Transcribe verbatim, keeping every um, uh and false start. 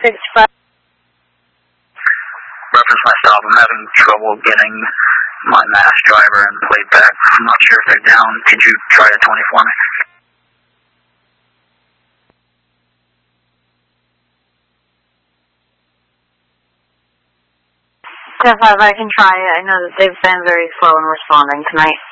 sixty-five. Reference my stop. I'm having trouble getting my mass driver and plate back. I'm not sure if they're down. Could you try a twenty for me? ten five, I can try it. I know that they've been very slow in responding tonight.